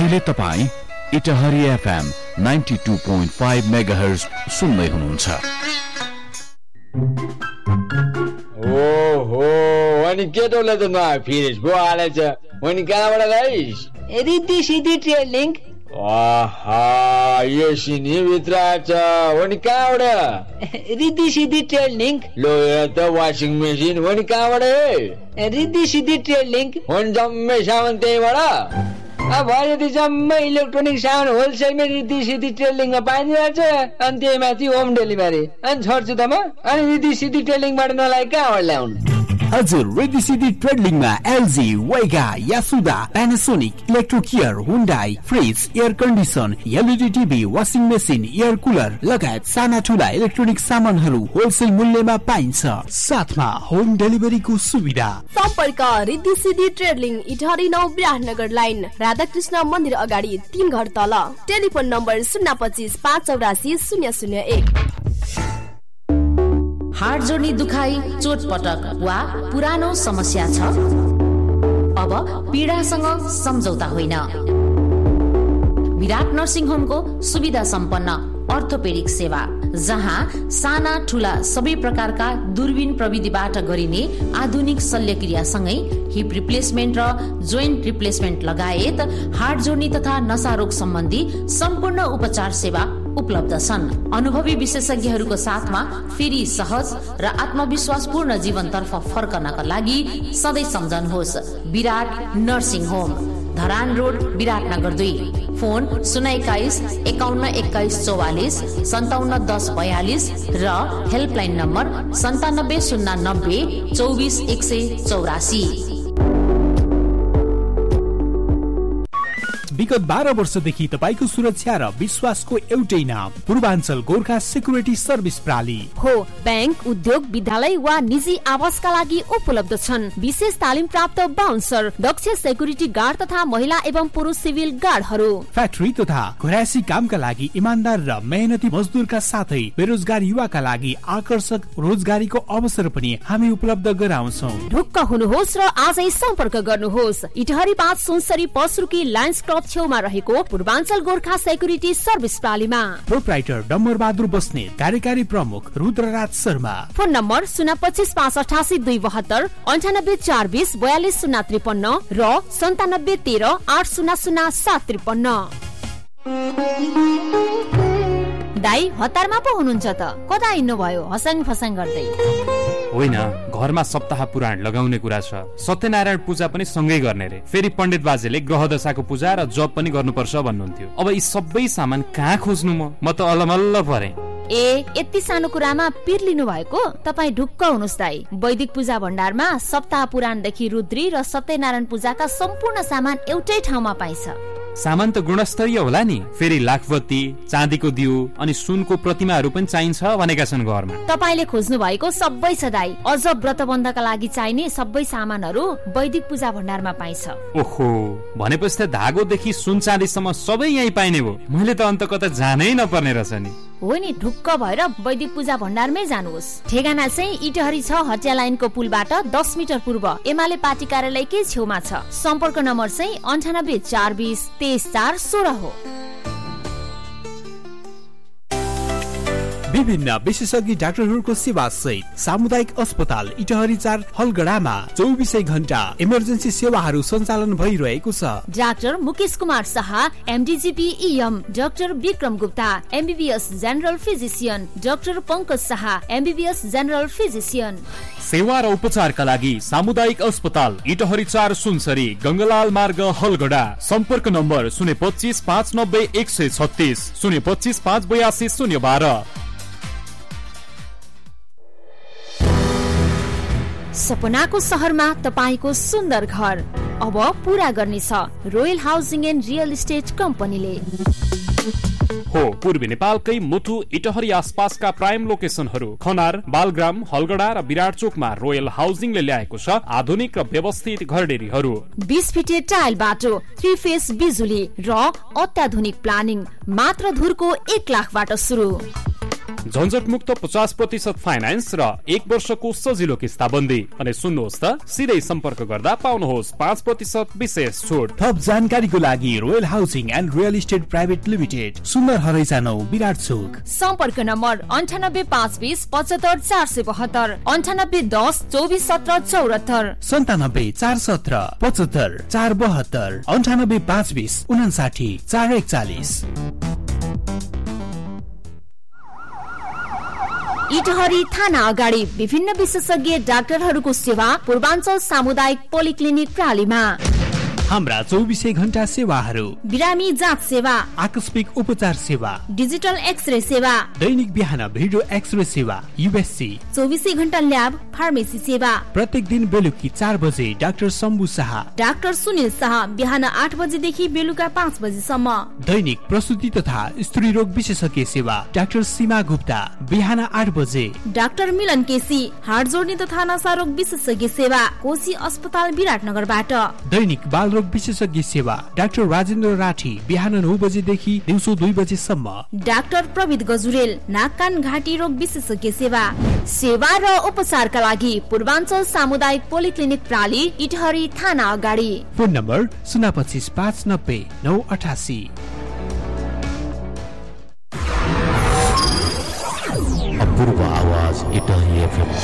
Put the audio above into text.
अहिले तपाईँ Itahari FM 92.5 megahertz सुन्दै हुनुहुन्छ। ओहो अनि केटोले त नफिरेस गो हालेछ। अनि कहाँबाट गइस? रिद्धि सिद्धि ट्रेडिङ। आहा यो सिनी भित्र छ। अनि कहाँबाट? रिद्धि सिद्धि ट्रेडिङ। लो यो त वासिङ मेसिन। अनि कहाँबाट? रिद्धि सिद्धि ट्रेडिङ। अनि जम्मै सामान त्यहीबाट? अब यदि जम्मै इलेक्ट्रोनिक सामान होलसेलमै रिद्धि सिद्धि ट्रेडिङमा पाइन्छ। अनि त्यही माथि होम डेलिभरी। अनि छोड्छु त म। अनि रिद्धि सिद्धि ट्रेडिङबाट नलाइ कहाँबाट ल्याउनु? हजुर, रिद्धि सिद्धि ट्रेडिङमा एलजी, वेगा, यासुदा, प्यानासोनिक, इलेक्ट्रोकेयर, Hyundai, fridge, air condition, LED TV, washing machine, air cooler लगायत साना ठुला इलेक्ट्रोनिक सामानहरू होलसेल मूल्यमा पाइन्छ। साथमा होम डेलिभरीको सुविधा। सम्पर्क रिद्धि सिद्धि ट्रेडिङ, इटहरी 9 विराटनगर लाइन, राधाकृष्ण मन्दिर अगाडि 3 घर तल। Telephone number 025 584 001। हाड जोड्ने दुखाइ, चोटपटक वा पुरानो समस्या छ? अब पीडासँग सम्झौता होइन। विराट नर्सिङ होमको सुविधा सम्पन्न अर्थोपेडिक सेवा, जहाँ साना ठुला सबै प्रकारका दूरबीन प्रविधिबाट गरिने आधुनिक शल्यक्रियासँगै हिप रिप्लेसमेन्ट र जोइन्ट रिप्लेसमेन्ट लगायत हाड जोड्ने तथा नसा रोग सम्बन्धी सम्पूर्ण उपचार सेवा उपलब्ध छन्। अनुभवी विशेषज्ञहरूको साथमा फेरि सहज र आत्मविश्वासपूर्ण जीवनतर्फ फर्कनका लागि सधैँ सम्झनुहोस् विराट nursing home, Dharan road, Biratnagar 2। Phone 021 51 21 44 57 10 42 र हेल्पलाइन नम्बर 97 090 24 184। विगत 12 वर्षदेखि तपाईको सुरक्षा र विश्वासको एउटै नाम पूर्वाञ्चल गोर्खा सेक्युरिटी सर्भिस प्रणाली हो। बैंक, उद्योग, विद्यालय वा निजी आवासका लागि उपलब्ध छन्। विशेष तालिम प्राप्त बाउन्सर, दक्ष सेक्युरिटी गार्ड तथा महिला एवं पुरुष सिभिल गार्डहरू, फ्याक्ट्री तथा घरायसी कामका लागि इमानदार र मेहनती मजदुरका साथै बेरोजगार युवाका लागि आकर्षक रोजगारीको अवसर पनि हामी उपलब्ध गराउँछौँ। ढुक्क हुनुहोस् र आजै सम्पर्क गर्नुहोस्। इटहरी 5 सुनसरी पसरुकी लायन्स क्लब छेउमा रहेको पूर्वाञ्चल गोर्खा सेक्युरिटी सर्भिस प्रणालीमा। प्रोप्राइटर डम्बर बहादुर बस्नेत, कार्यकारी प्रमुख रुद्रराज शर्मा। फोन नम्बर 025 588 272 98 420 42 053 र 97 13 800 753। दाइ हतारमा पो हुनुहुन्छ त? कता हिँड्नु भयो हसाङ फसाङ गर्दै? होइन, घरमा सप्ताह पुराण लगाउने कुरा छ। सत्यनारायण पूजा पनि सँगै गर्ने रे। फेरि पण्डित बाजेले ग्रह दशाको पूजा र जप पनि गर्नुपर्छ भन्नुहुन्थ्यो। अब यी सबै सामान कहाँ खोज्नु? म त अलमल्ल परे। ए, यति सानो कुरामा पिर लिनु भएको? तपाईँ ढुक्क हुनुहोस् दाइ। वैदिक पूजा भण्डारमा सप्ताह पुराणदेखि रुद्री र सत्यनारायण पूजाका सम्पूर्ण सामान एउटै ठाउँमा पाइन्छ। सामान त गुणस्तरीय होला नि। फेरि लाखबत्ती, चाँदीको दियो अनि सुनको प्रतिमाहरू पनि चाहिन्छ भनेका छन् घरमा। तपाईले खोज्नु भएको सबै छ दाइ। अझ व्रतबन्धका लागि चाहिने सबै सामानहरू वैदिक पूजा भण्डारमा पाइन्छ। ओहो, भनेपछि त धागोदेखि सुन चाँदीसम्म सबै यही पाइने भो। मैले त अन्त कता जानै नपर्ने रहेछ नि। हो नि, ढुक्क भएर वैदिक पूजा भण्डारमै जानुहोस्। ठेगाना चाहिँ इटहरी 6 हटिया लाइनको पुलबाट 10 मिटर पूर्व एमाले पार्टी कार्यालयकै छेउमा छ। सम्पर्क नम्बर चाहिँ 98 420 23 4 16 हो। विभिन्न विशेषज्ञ डाक्टरहरूको सेवा सहित सामुदायिक अस्पताल इटहरी 4 हलगडामा 24 घण्टा इमर्जेन्सी सेवाहरू सञ्चालन भइरहेको छ। Doctor Mukesh Kumar Shah, एमडीजीपी EM, doctor Vikram Gupta, MBBS general physician, doctor Pankaj Shah, MBBS general physician. सेवा र उपचारका लागि सामुदायिक अस्पताल इटहरी 4 सुनसरी गंगलाल मार्ग हलगडा। सम्पर्क नम्बर 025 590 136 025 582 012। सपनाको सहरमा तपाईको सुन्दर घर अब पूरा गर्ने छ royal housing and real estate कम्पनीले। हो, पूर्वी नेपालकै मुटु इटहरी आसपासका प्राइम लोकेसनहरू खनार, बालग्राम, हलगडा र विराट चोकमा रोयल हाउसिङले ल्याएको छ आधुनिक र व्यवस्थित घरडेरीहरू। 20 फिटे टाइल बाटो, 3 फेस बिजुली र अत्याधुनिक प्लानिङ। मात्र धुरको 1 लाखबाट सुरु। झन्झट मुक्त 50% फाइनान्स र 1 वर्षको सजिलो किस्ताबन्दी। अनि सुन्नुहोस् त, सिधै सम्पर्क गर्दा पाउनुहोस् 5% विशेष छुट। थप जानकारीको लागि royal housing and real estate private limited, सुन्दर हरैसा 9 विराट चोक। सम्पर्क नम्बर 9852 75 472, 9810 24 17 74, 97 417 75 472, 98 520 59 441। इटहरी थाना अगाडि विभिन्न विशेषज्ञ डाक्टरहरूको सेवा पूर्वाञ्चल सामुदायिक पोलिक्लिनिक प्रालीमा। हाम्रा 24 घण्टा सेवाहरू: बिरामी जाँच सेवा, आकस्मिक उपचार सेवा, डिजिटल एक्सरे सेवा, दैनिक बिहान भिडियो एक्सरे सेवा, यूएससी, 24 घण्टा ल्याब, फार्मेसी सेवा। प्रत्येक दिन बेलुकी 4 बजे डाक्टर शम्भु शाह, डाक्टर सुनिल शाह बिहान 8 बजेदेखि बेलुका 5 बजेसम्म। दैनिक प्रसुति तथा स्त्री रोग विशेषज्ञ सेवा डाक्टर सीमा गुप्ता बिहान 8 बजे। डाक्टर मिलन केसी हाड जोड्ने तथा नसा रोग विशेषज्ञ सेवा कोशी अस्पताल विराटनगरबाट। दैनिक बाल रोग विशेषज्ञ सेवा डाक्टर राजेन्द्र राठी बिहान 9 बजेदेखि दिउँसो 2 बजेसम्म। डाक्टर प्रविध गजुरेल नाक कान घाँटी रोग विशेषज्ञ सेवा र उपचारका लागि पूर्वाञ्चल सामुदायिक पोलिक्लिनिक प्राली इटहरी थाना अगाडि। Phone number 025 590 988। अपूर्व आवाज इटहरी एफएम